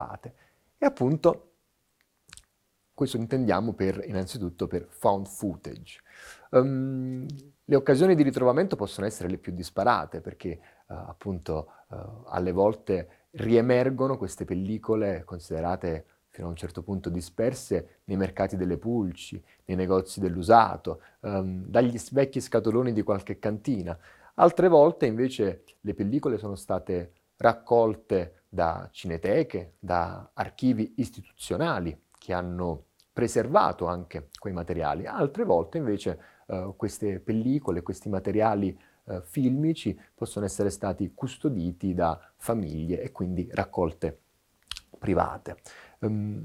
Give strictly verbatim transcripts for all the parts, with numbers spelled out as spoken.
E appunto questo intendiamo per, innanzitutto per found footage. Um, le occasioni di ritrovamento possono essere le più disparate perché uh, appunto uh, alle volte riemergono queste pellicole considerate fino a un certo punto disperse nei mercati delle pulci, nei negozi dell'usato, um, dagli vecchi scatoloni di qualche cantina. Altre volte invece le pellicole sono state raccolte da cineteche, da archivi istituzionali che hanno preservato anche quei materiali. Altre volte invece eh, queste pellicole, questi materiali eh, filmici possono essere stati custoditi da famiglie e quindi raccolte private. Um,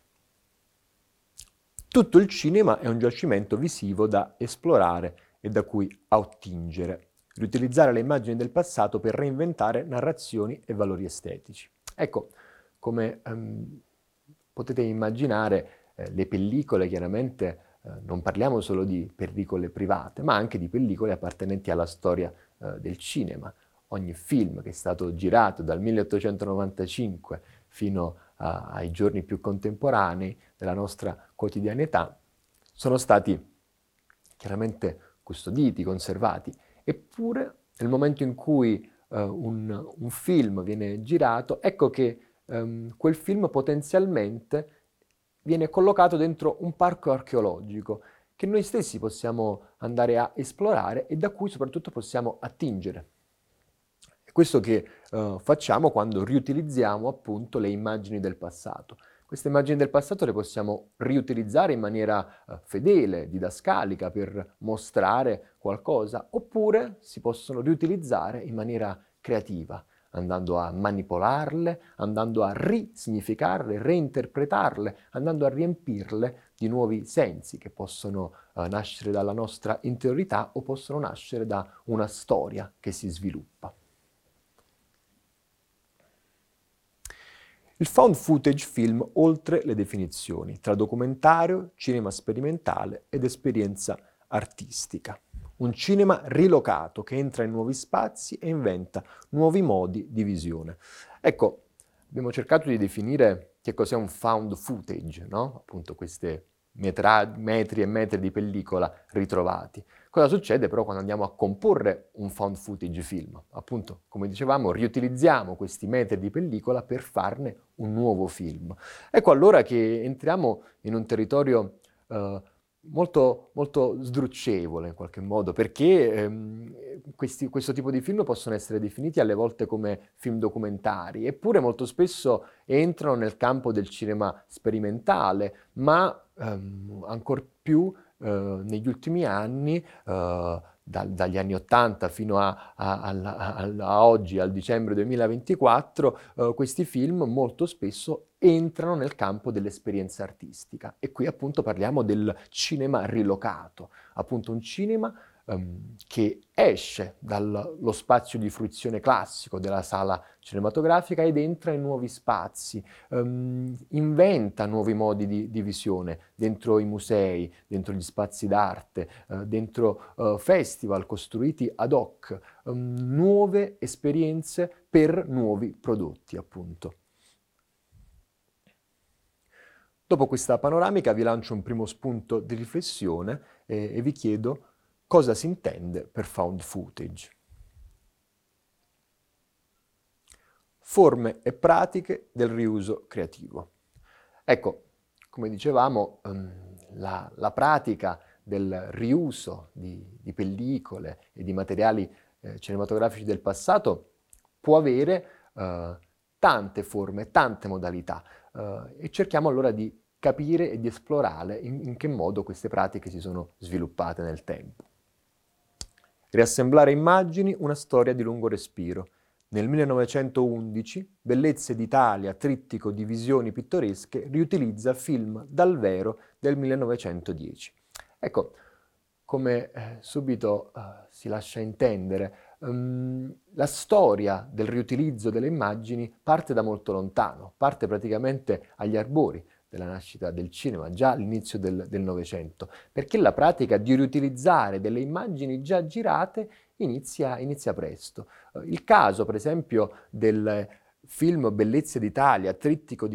tutto il cinema è un giacimento visivo da esplorare e da cui attingere, riutilizzare le immagini del passato per reinventare narrazioni e valori estetici. Ecco, come um, potete immaginare, eh, le pellicole chiaramente eh, non parliamo solo di pellicole private, ma anche di pellicole appartenenti alla storia eh, del cinema. Ogni film che è stato girato dal milleottocentonovantacinque fino a, ai giorni più contemporanei della nostra quotidianità sono stati chiaramente custoditi, conservati, eppure nel momento in cui uh, un, un film viene girato, ecco che um, quel film potenzialmente viene collocato dentro un parco archeologico che noi stessi possiamo andare a esplorare e da cui soprattutto possiamo attingere. È questo che uh, facciamo quando riutilizziamo appunto le immagini del passato. Queste immagini del passato le possiamo riutilizzare in maniera uh, fedele, didascalica, per mostrare qualcosa, oppure si possono riutilizzare in maniera creativa, andando a manipolarle, andando a risignificarle, reinterpretarle, andando a riempirle di nuovi sensi che possono uh, nascere dalla nostra interiorità o possono nascere da una storia che si sviluppa. Il found footage film oltre le definizioni tra documentario, cinema sperimentale ed esperienza artistica. Un cinema rilocato che entra in nuovi spazi e inventa nuovi modi di visione. Ecco, abbiamo cercato di definire che cos'è un found footage, no? Appunto queste metra- metri e metri di pellicola ritrovati. Cosa succede però quando andiamo a comporre un found footage film? Appunto, come dicevamo, riutilizziamo questi metri di pellicola per farne un nuovo film. Ecco allora che entriamo in un territorio eh, molto, molto sdrucevole in qualche modo, perché ehm, questi, questo tipo di film possono essere definiti alle volte come film documentari, eppure molto spesso entrano nel campo del cinema sperimentale, ma ehm, ancor più eh, negli ultimi anni, eh, da, dagli anni ottanta fino a, a, a, a oggi, al dicembre duemilaventiquattro, eh, questi film molto spesso entrano nel campo dell'esperienza artistica. E qui appunto parliamo del cinema rilocato, appunto un cinema Um, che esce dallo spazio di fruizione classico della sala cinematografica ed entra in nuovi spazi, um, inventa nuovi modi di, di visione dentro i musei, dentro gli spazi d'arte, uh, dentro uh, festival costruiti ad hoc, um, nuove esperienze per nuovi prodotti, appunto. Dopo questa panoramica vi lancio un primo spunto di riflessione eh, e vi chiedo cosa si intende per found footage. Forme e pratiche del riuso creativo. Ecco, come dicevamo, um, la, la pratica del riuso di, di pellicole e di materiali eh, cinematografici del passato può avere uh, tante forme, tante modalità uh, e cerchiamo allora di capire e di esplorare in, in che modo queste pratiche si sono sviluppate nel tempo. Riassemblare immagini, una storia di lungo respiro. Nel millenovecentoundici, Bellezze d'Italia, trittico di visioni pittoresche, riutilizza film dal vero del millenovecentodieci. Ecco, come eh, subito eh, si lascia intendere, um, la storia del riutilizzo delle immagini parte da molto lontano, parte praticamente agli arbori della nascita del cinema, già all'inizio del, del Novecento, perché la pratica di riutilizzare delle immagini già girate inizia, inizia presto. Il caso, per esempio, del film Bellezze d'Italia, Trittico di